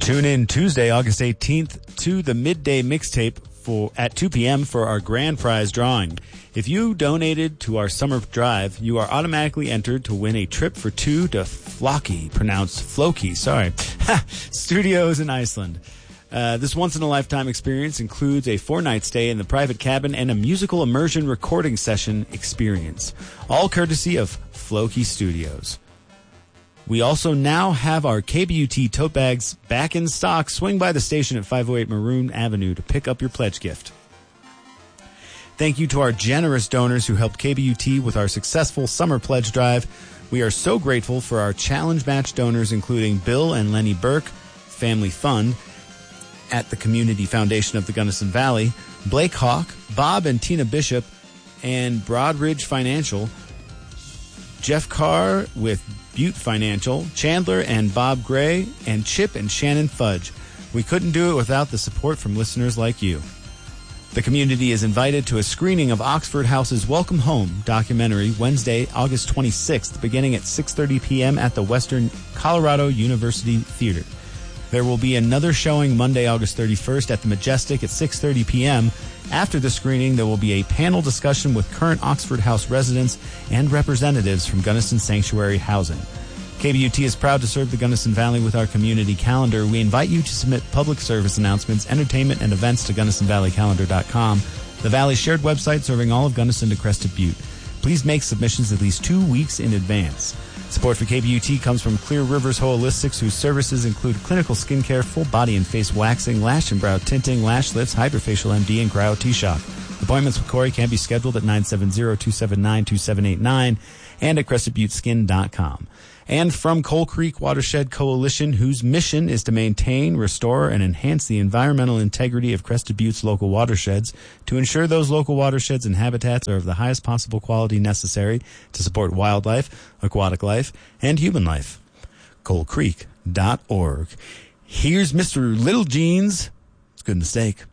Tune in Tuesday, August 18th to the Midday Mixtape at 2 p.m. for our grand prize drawing. If you donated to our summer drive, you are automatically entered to win a trip for two to Floki, pronounced Floki, studios in Iceland. This once-in-a-lifetime experience includes a 4-night stay in the private cabin and a musical immersion recording session experience, all courtesy of Floki Studios. We also now have our KBUT tote bags back in stock. Swing by the station at 508 Maroon Avenue to pick up your pledge gift. Thank you to our generous donors who helped KBUT with our successful summer pledge drive. We are so grateful for our challenge match donors, including Bill and Lenny Burke, Family Fund at the Community Foundation of the Gunnison Valley, Blake Hawk, Bob and Tina Bishop, and Broadridge Financial, Jeff Carr with Butte Financial, Chandler and Bob Gray, and Chip and Shannon Fudge. We couldn't do it without the support from listeners like you. The community is invited to a screening of Oxford House's Welcome Home documentary Wednesday, August 26th, beginning at 6:30 p.m. at the Western Colorado University Theater. There will be another showing Monday, August 31st at the Majestic at 6:30 p.m. After the screening, there will be a panel discussion with current Oxford House residents and representatives from Gunnison Sanctuary Housing. KBUT is proud to serve the Gunnison Valley with our community calendar. We invite you to submit public service announcements, entertainment, and events to GunnisonValleyCalendar.com, the Valley's shared website serving all of Gunnison to Crested Butte. Please make submissions at least 2 weeks in advance. Support for KBUT comes from Clear Rivers Holistics, whose services include clinical skincare, full body and face waxing, lash and brow tinting, lash lifts, Hyperfacial MD, and Cryo T-Shock. Appointments with Corey can be scheduled at 970-279-2789 and at CrestedButteSkin.com. And from Coal Creek Watershed Coalition, whose mission is to maintain, restore, and enhance the environmental integrity of Crested Butte's local watersheds to ensure those local watersheds and habitats are of the highest possible quality necessary to support wildlife, aquatic life, and human life. CoalCreek.org. Here's Mr. Little Jeans. It's a good mistake.